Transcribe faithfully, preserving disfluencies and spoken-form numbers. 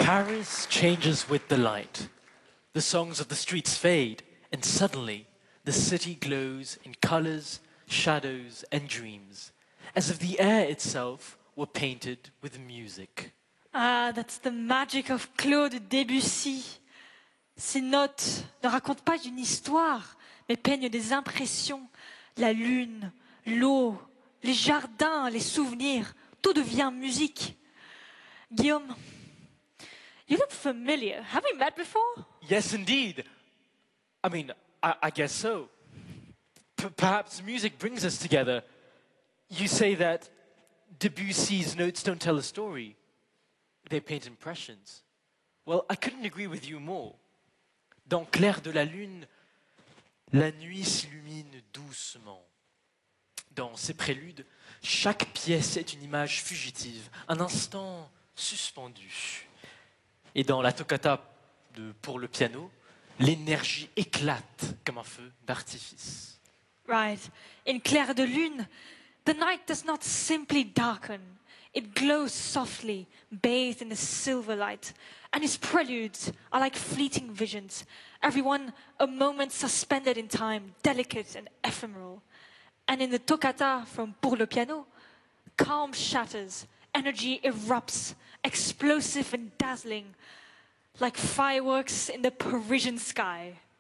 Paris changes with the light. The songs of the streets fade, and suddenly the city glows in colors, shadows, and dreams, as if the air itself were painted with music. Ah, that's the magic of Claude Debussy. Ces notes ne racontent pas une histoire, mais peignent des impressions. La lune, l'eau, les jardins, les souvenirs, tout devient musique. Guillaume, you look familiar. Have we met before? Yes, indeed. I mean, I, I guess so. P- perhaps music brings us together. You say that Debussy's notes don't tell a story. They paint impressions. Well, I couldn't agree with you more. Dans Clair de la Lune, la nuit s'illumine doucement. Dans ces préludes, chaque pièce est une image fugitive, un instant suspendu. Et dans la toccata de Pour le piano, l'énergie éclate comme un feu d'artifice. Right. In Clair de Lune, the night does not simply darken. It glows softly, bathed in the silver light. And his preludes are like fleeting visions, everyone a moment suspended in time, delicate and ephemeral. And in the toccata from Pour le piano, calm shatters, energy erupts, explosive and dazzling, like fireworks in the Parisian sky.